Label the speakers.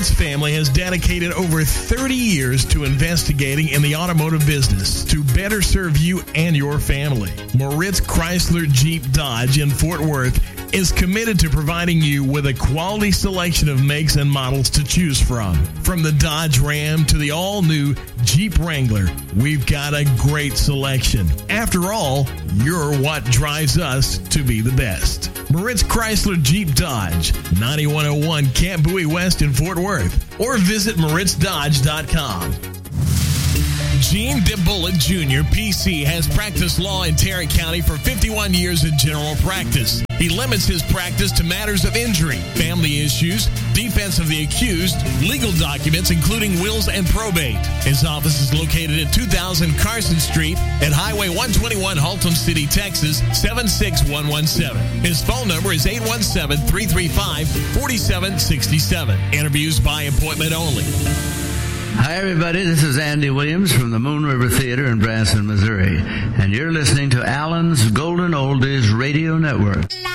Speaker 1: Moritz family has dedicated over 30 years to investigating in the automotive business to better serve you and your family. Moritz Chrysler Jeep Dodge in Fort Worth is committed to providing you with a quality selection of makes and models to choose from. From the Dodge Ram to the all-new Jeep Wrangler, we've got a great selection. After all, you're what drives us to be the best. Moritz Chrysler Jeep Dodge, 9101 Camp Bowie West in Fort Worth, or visit MoritzDodge.com. Gene DeBullet Jr., PC, has practiced law in Tarrant County for 51 years in general practice. He limits his practice to matters of injury, family issues, defense of the accused, legal documents, including wills and probate. His office is located at 2000 Carson Street at Highway 121, Haltom City, Texas, 76117. His phone number is 817-335-4767. Interviews by appointment only.
Speaker 2: Hi, everybody. This is Andy Williams from the Moon River Theater in Branson, Missouri. And you're listening to Allen's Golden Oldies Radio Network.